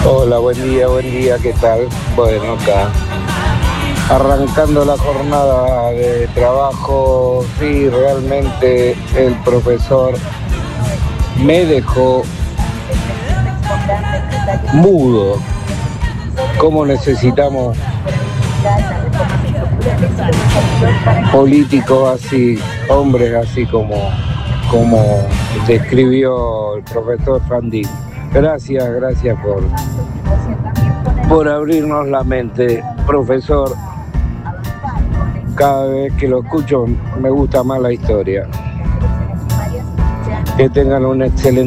Hola, buen día, ¿qué tal? Bueno, acá, arrancando la jornada de trabajo, sí, realmente el profesor me dejó mudo. ¿Cómo necesitamos políticos así, hombres así como describió el profesor Fandín? Gracias por abrirnos la mente, profesor. Cada vez que lo escucho me gusta más la historia. Que tengan un excelente